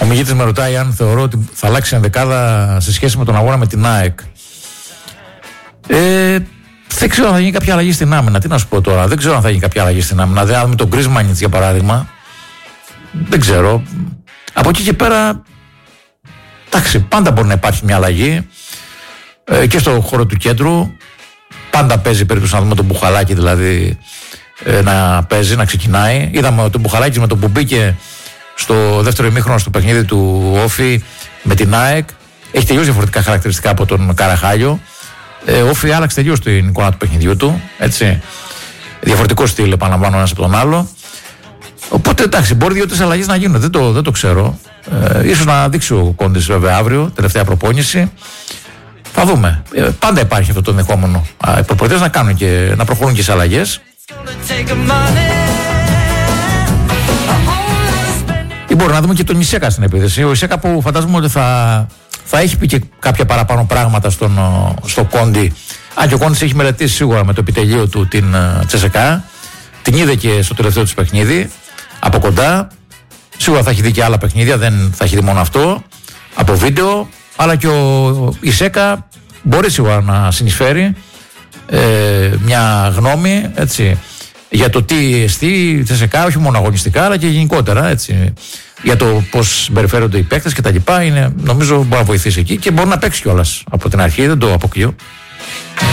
Ο Μιγίτης με ρωτάει αν θεωρώ ότι θα αλλάξει ενδεκάδα σε σχέση με τον αγώνα με την ΑΕΚ. Δεν ξέρω αν θα γίνει κάποια αλλαγή στην άμυνα. Τι να σου πω τώρα, δεν ξέρω αν θα γίνει κάποια αλλαγή στην άμυνα. Δεν με τον Γκρίσμανιτς για παράδειγμα. Δεν ξέρω. Από εκεί και πέρα, εντάξει, πάντα μπορεί να υπάρχει μια αλλαγή. Και στο χώρο του κέντρου. Πάντα παίζει περίπτωση να δούμε τον Μπουχαλάκη δηλαδή να παίζει, να ξεκινάει. Είδαμε τον Μπουχαλάκη με τον που μπήκε στο δεύτερο ημίχρονο στο παιχνίδι του Όφη με την ΑΕΚ. Έχει τελείως διαφορετικά χαρακτηριστικά από τον Καραχάλιο. Ο Όφη άλλαξε τελείως την εικόνα του παιχνιδιού του. Έτσι. Διαφορετικό στυλ, επαναλαμβάνω, ένας από τον άλλο. Οπότε εντάξει, μπορεί 2-3 αλλαγές να γίνουν. Δεν το ξέρω. Ίσως να δείξει ο Κόντης βέβαια αύριο, τελευταία προπόνηση. Θα δούμε. Πάντα υπάρχει αυτό το ενδεχόμενο. Οι προπονητές να κάνουν και να προχωρούν και σε αλλαγές. Ή μπορεί να δούμε και τον Ισέκα στην επίθεση. Ο Ισέκα που φαντάζομαι ότι θα έχει πει και κάποια παραπάνω πράγματα στο Κόντι. Αν και ο Κόντις έχει μελετήσει σίγουρα με το επιτελείο του την Τσεσεκά. Την είδε και στο τελευταίο του παιχνίδι από κοντά. Σίγουρα θα έχει δει και άλλα παιχνίδια, δεν θα έχει δει μόνο αυτό από βίντεο. Αλλά και ο Ισέκα μπορεί σίγουρα να συνεισφέρει μια γνώμη, έτσι, για το τι εστί η Τσεσεκά, όχι μόνο αγωνιστικά αλλά και γενικότερα, έτσι, για το πώς συμπεριφέρονται οι παίκτες και τα λοιπά. Νομίζω μπορεί να βοηθήσει εκεί και μπορεί να παίξει κιόλας από την αρχή, δεν το αποκλείω.